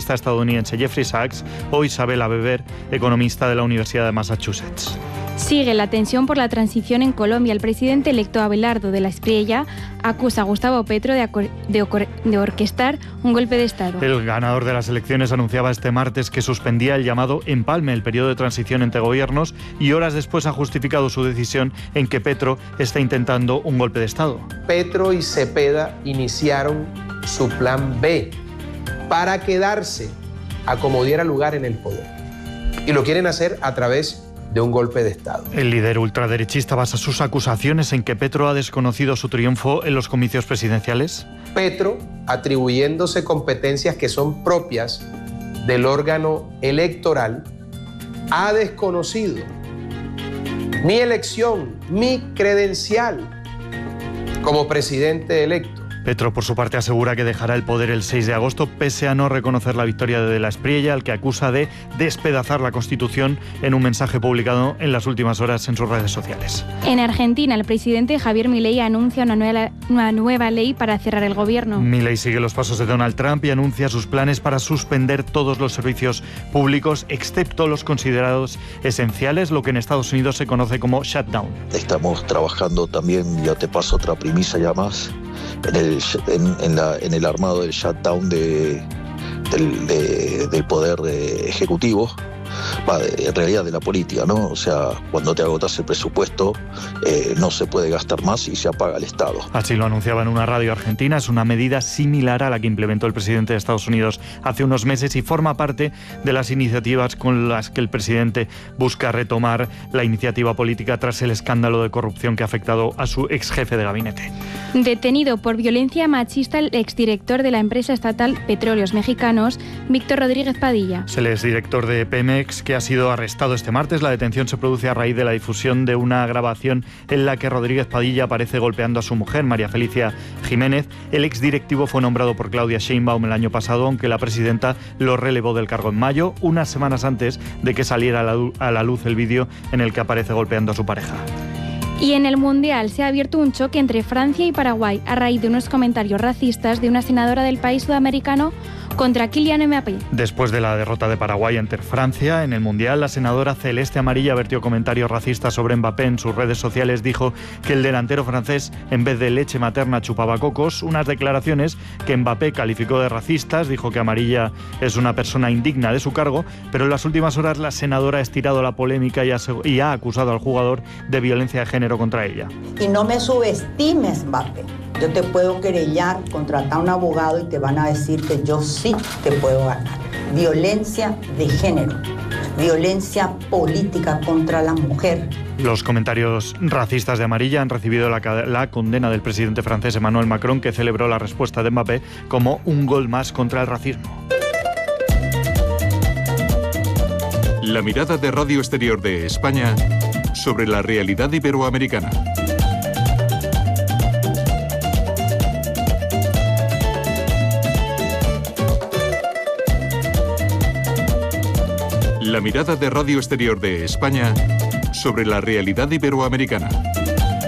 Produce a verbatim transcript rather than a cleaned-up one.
economista estadounidense Jeffrey Sachs o Isabella Weber, economista de la Universidad de Massachusetts. Sigue la tensión por la transición en Colombia. El presidente electo Abelardo de la Espriella acusa a Gustavo Petro de, acor- de, ocor- de orquestar un golpe de Estado. El ganador de las elecciones anunciaba este martes que suspendía el llamado empalme, el periodo de transición entre gobiernos, y horas después ha justificado su decisión en que Petro está intentando un golpe de Estado. Petro y Cepeda iniciaron su plan B para quedarse a como diera lugar en el poder. Y lo quieren hacer a través de un golpe de Estado. El líder ultraderechista basa sus acusaciones en que Petro ha desconocido su triunfo en los comicios presidenciales. Petro, atribuyéndose competencias que son propias del órgano electoral, ha desconocido mi elección, mi credencial como presidente electo. Petro, por su parte, asegura que dejará el poder el seis de agosto, pese a no reconocer la victoria de De la Espriella, al que acusa de despedazar la Constitución en un mensaje publicado en las últimas horas en sus redes sociales. En Argentina, el presidente Javier Milei anuncia una nueva, una nueva ley para cerrar el gobierno. Milei sigue los pasos de Donald Trump y anuncia sus planes para suspender todos los servicios públicos, excepto los considerados esenciales, lo que en Estados Unidos se conoce como shutdown. Estamos trabajando también, ya te paso otra premisa ya más, en el, en, en la, en el armado del shutdown de, del, de, del poder de ejecutivo, va, de, en realidad de la política, ¿no? O sea, cuando te agotas el presupuesto, eh, no se puede gastar más y se apaga el Estado. Así lo anunciaba en una radio argentina. Es una medida similar a la que implementó el presidente de Estados Unidos hace unos meses y forma parte de las iniciativas con las que el presidente busca retomar la iniciativa política tras el escándalo de corrupción que ha afectado a su ex jefe de gabinete. Detenido por violencia machista el exdirector de la empresa estatal Petróleos Mexicanos, Víctor Rodríguez Padilla. Es el exdirector de Pemex, que ha sido arrestado este martes. La detención se produce a raíz de la difusión de una grabación en la que Rodríguez Padilla aparece golpeando a su mujer, María Felicia Jiménez. El exdirectivo fue nombrado por Claudia Sheinbaum el año pasado, aunque la presidenta lo relevó del cargo en mayo, unas semanas antes de que saliera a la, a la luz el vídeo en el que aparece golpeando a su pareja. Y en el Mundial se ha abierto un choque entre Francia y Paraguay a raíz de unos comentarios racistas de una senadora del país sudamericano contra Kylian Mbappé. Después de la derrota de Paraguay ante Francia en el Mundial, la senadora celeste amarilla vertió comentarios racistas sobre Mbappé en sus redes sociales. Dijo que el delantero francés, en vez de leche materna, chupaba cocos, unas declaraciones que Mbappé calificó de racistas. Dijo que Amarilla es una persona indigna de su cargo, pero en las últimas horas la senadora ha estirado la polémica y ha, y ha acusado al jugador de violencia de género contra ella. Y no me subestimes, Mbappé. Yo te puedo querellar, contratar a un abogado y te van a decir que yo sí te puedo ganar. Violencia de género, violencia política contra la mujer. Los comentarios racistas de Amarilla han recibido la, la condena del presidente francés Emmanuel Macron, que celebró la respuesta de Mbappé como un gol más contra el racismo. La mirada de Radio Exterior de España sobre la realidad iberoamericana. La mirada de Radio Exterior de España sobre la realidad iberoamericana.